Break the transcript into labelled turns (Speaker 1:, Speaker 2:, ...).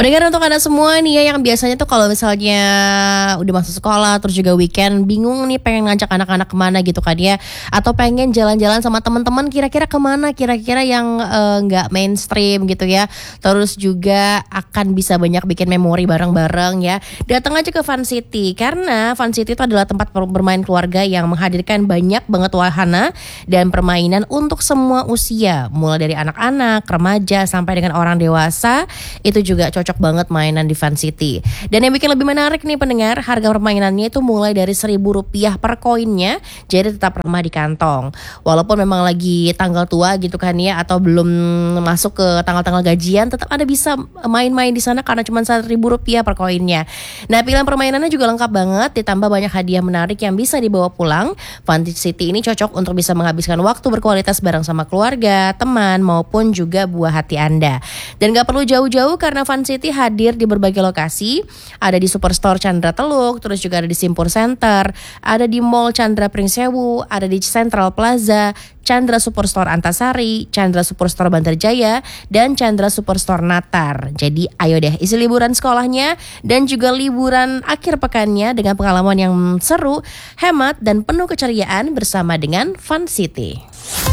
Speaker 1: Pendengar, untuk Anda semua nih ya yang biasanya tuh kalau misalnya udah masuk sekolah terus juga weekend bingung nih pengen ngajak anak-anak kemana gitu kan ya, atau pengen jalan-jalan sama teman-teman kira-kira kemana, kira-kira yang nggak mainstream gitu ya, terus juga akan bisa banyak bikin memori bareng-bareng ya. Datang aja ke Fun City, karena Fun City itu adalah tempat bermain keluarga yang menghadirkan banyak banget wahana dan permainan untuk semua usia, mulai dari anak-anak, remaja sampai dengan orang dewasa. Itu juga cocok banget mainan di Fun City. Dan yang bikin lebih menarik nih pendengar, harga permainannya itu mulai dari Rp1.000 per koinnya, jadi tetap ramah di kantong. Walaupun memang lagi tanggal tua gitu kan ya, atau belum masuk ke tanggal-tanggal gajian, tetap Anda bisa main-main di sana karena cuma Rp1.000 per koinnya. Nah, pilihan permainannya juga lengkap banget, ditambah banyak hadiah menarik yang bisa dibawa pulang. Fun City ini cocok untuk bisa menghabiskan waktu berkualitas bareng sama keluarga, teman, maupun juga buah hati Anda. Dan gak perlu jauh-jauh karena Fun City hadir di berbagai lokasi. Ada di Superstore Chandra Teluk, terus juga ada di Simpur Center, ada di Mall Chandra Pringsewu, ada di Central Plaza, Chandra Superstore Antasari, Chandra Superstore Bantar Jaya, dan Chandra Superstore Natar. Jadi ayo deh isi liburan sekolahnya dan juga liburan akhir pekannya dengan pengalaman yang seru, hemat, dan penuh keceriaan bersama dengan Fun City.